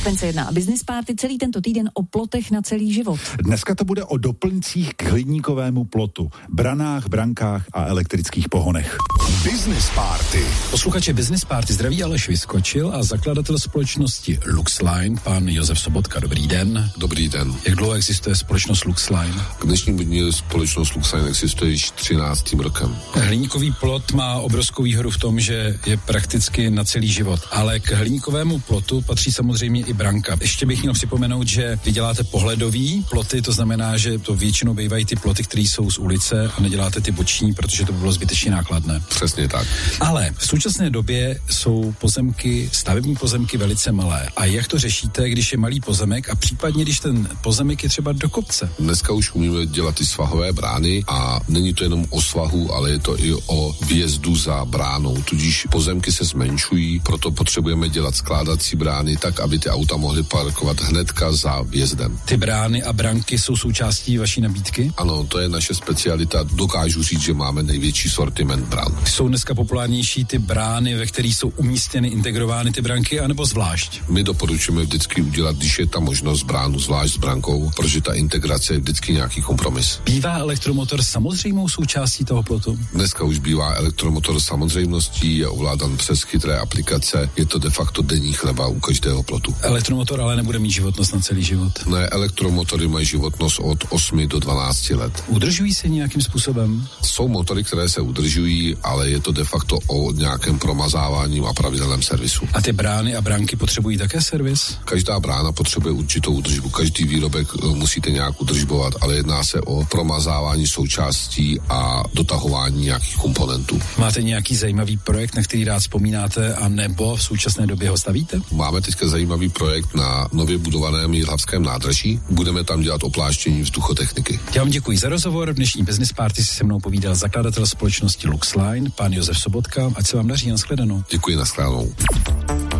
Frekvence 1 a Business Party celý tento týden o plotech na celý život. Dneska to bude o doplňcích k hliníkovému plotu, branách, brankách a elektrických pohonech. Business Party. Posluchače Business Party zdraví Aleš Vyskočil a zakladatel společnosti Luxline, pan Josef Sobotka. Dobrý den. Dobrý den. Jak dlouho existuje společnost Luxline? K dnešnímu dní společnost Luxline existuje již 13. rokem. Hliníkový plot má obrovskou výhodu v tom, že je prakticky na celý život, ale k hliníkovému plotu patří samozřejmě i branka. Ještě bych měl připomenout, že vy děláte pohledový ploty, to znamená, že to většinou bývají ty ploty, které jsou z ulice a neděláte ty boční, protože to by bylo zbytečně nákladné. Přesně tak. Ale v současné době jsou pozemky, stavební pozemky velice malé. A jak to řešíte, když je malý pozemek a případně, když ten pozemek je třeba do kopce? Dneska už umíme dělat ty svahové brány a není to jenom o svahu, ale je to i o vjezdu za bránou. Tudíž pozemky se zmenšují, proto potřebujeme dělat skládací brány tak, aby ty auta mohly parkovat hnedka za vjezdem. Ty brány a branky jsou součástí vaší nabídky? Ano, to je naše specialita. Dokážu říct, že máme největší sortiment brán. Jsou dneska populárnější ty brány, ve kterých jsou umístěny, integrovány ty branky, anebo zvlášť? My doporučujeme vždycky udělat, když je ta možnost, bránu zvlášť s brankou, protože ta integrace je vždycky nějaký kompromis. Bývá elektromotor samozřejmou součástí toho plotu? Dneska už bývá elektromotor samozřejmostí, je ovládan přes chytré aplikace, je to de facto denní chleba u každého plotu. Elektromotor ale nebude mít životnost na celý život. Ne, elektromotory mají životnost od 8 do 12 let. Udržují se nějakým způsobem? Jsou motory, které se udržují, ale je to de facto o nějakém promazávání a pravidelném servisu. A ty brány a branky potřebují také servis? Každá brána potřebuje určitou údržbu. Každý výrobek musíte nějak udržbovat, ale jedná se o promazávání součástí a dotahování nějakých komponentů. Máte nějaký zajímavý projekt, na který rád vzpomínáte, a nebo v současné době ho stavíte? Máme teďka zajímavý projekt na nově budovaném Jihlavském nádraží. Budeme tam dělat opláštění vzduchotechniky. Já vám děkuji za rozhovor. V dnešní Business Party si se mnou povídal zakladatel společnosti Luxline, pan Josef Sobotka. Ať se vám daří, nashledanou. Děkuji, nashledanou.